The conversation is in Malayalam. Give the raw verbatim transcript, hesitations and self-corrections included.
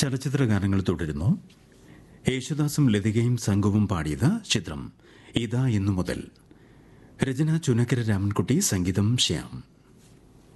ചലച്ചിത്ര ഗാനങ്ങൾ തുടരുന്നു. യേശുദാസും ലതികയും സംഘവും പാടിയത് ചിത്രം ഇതാ എന്നു മുതൽ. രചന ചുനക്കര രാമൻകുട്ടി, സംഗീതം ശ്യാം.